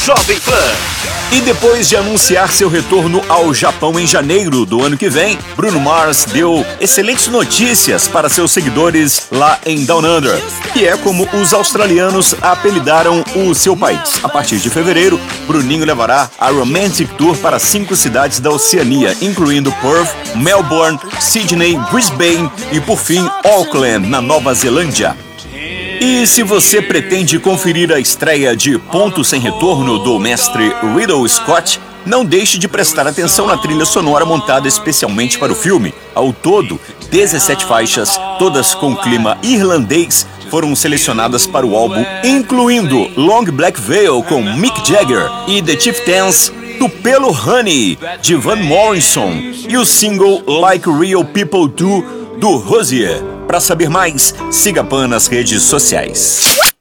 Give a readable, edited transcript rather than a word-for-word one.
Jovem Pan. E depois de anunciar seu retorno ao Japão em janeiro do ano que vem, Bruno Mars deu excelentes notícias para seus seguidores lá em Down Under, que é como os australianos apelidaram o seu país. A partir de fevereiro, Bruninho levará a Romantic Tour para 5 cidades da Oceania, incluindo Perth, Melbourne, Sydney, Brisbane e, por fim, Auckland, na Nova Zelândia. E se você pretende conferir a estreia de Ponto Sem Retorno do mestre Ridley Scott, não deixe de prestar atenção na trilha sonora montada especialmente para o filme. Ao todo, 17 faixas, todas com clima irlandês, foram selecionadas para o álbum, incluindo Long Black Veil com Mick Jagger e The Chieftains, Tupelo Honey, de Van Morrison, e o single Like Real People Do, do Hozier. Para saber mais, siga a Pan nas redes sociais.